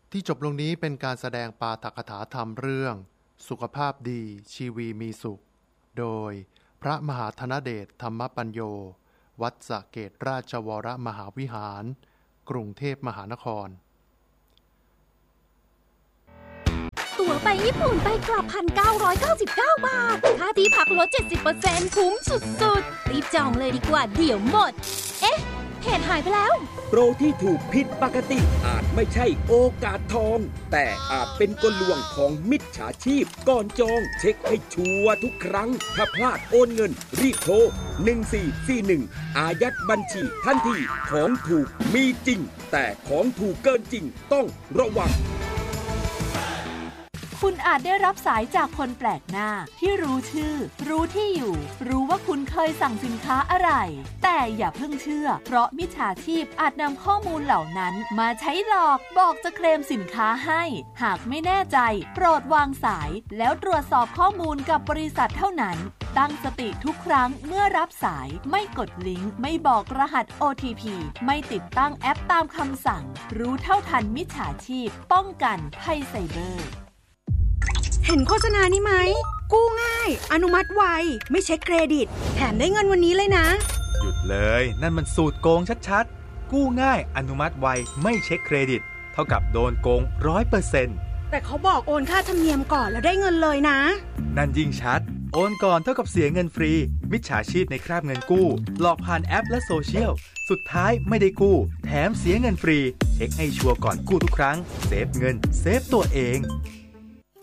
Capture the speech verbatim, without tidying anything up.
ที่จบลงนี้เป็นการแสดงปาฐกถาธรรมเรื่องสุขภาพดีชีวีมีสุขโดยพระมหาธนเดชธรรมปัญโยวัดสะเกษราชวรมหาวิหารกรุงเทพมหานครตั๋วไปญี่ปุ่นไปกลับ หนึ่งพันเก้าร้อยเก้าสิบเก้า บาทค่าที่พักลด เจ็ดสิบเปอร์เซ็นต์ คุ้มสุดๆรีบจองเลยดีกว่าเดี๋ยวหมดเอ๊ะเพจหายไปแล้วโปรที่ถูกผิดปกติอาจไม่ใช่โอกาสทองแต่อาจเป็นกลลวงของมิจฉาชีพก่อนจองเช็คให้ชัวร์ทุกครั้งถ้าพลาดโอนเงินรีบโทรหนึ่งสี่สี่หนึ่งอายัดบัญชีทันทีของถูกมีจริงแต่ของถูกเกินจริงต้องระวังคุณอาจได้รับสายจากคนแปลกหน้าที่รู้ชื่อรู้ที่อยู่รู้ว่าคุณเคยสั่งสินค้าอะไรแต่อย่าเพิ่งเชื่อเพราะมิจฉาชีพอาจนำข้อมูลเหล่านั้นมาใช้หลอกบอกจะเคลมสินค้าให้หากไม่แน่ใจโปรดวางสายแล้วตรวจสอบข้อมูลกับบริษัทเท่านั้นตั้งสติทุกครั้งเมื่อรับสายไม่กดลิงก์ไม่บอกรหัส โอ ที พี ไม่ติดตั้งแอปตามคำสั่งรู้เท่าทันมิจฉาชีพป้องกันภัยไซเบอร์เห็นโฆษณานี้ไหมกู้ง่ายอนุมัติไวไม่เช็คเครดิตแถมได้เงินวันนี้เลยนะหยุดเลยนั่นมันสูตรโกงชัดๆกู้ง่ายอนุมัติไวไม่เช็คเครดิตเท่ากับโดนโกง ร้อยเปอร์เซ็นต์แต่เขาบอกโอนค่าธรรมเนียมก่อนแล้วได้เงินเลยนะนั่นยิ่งชัดโอนก่อนเท่ากับเสียเงินฟรีมิจฉาชีพในคราบเงินกู้หลอกผ่านแอปและโซเชียลสุดท้ายไม่ได้กู้แถมเสียเงินฟรีเช็คให้ชัวร์ก่อนกู้ทุกครั้งเซฟเงินเซฟตัวเอง